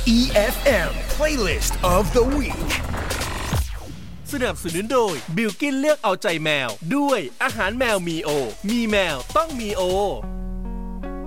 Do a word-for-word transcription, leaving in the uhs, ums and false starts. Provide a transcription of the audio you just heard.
อี เอฟ เอ็ม Playlist of the Week สนับสนุนโดยบิลกิ้นเลือกเอาใจแมวด้วยอาหารแมวมีโอมีแมวต้องมีโอ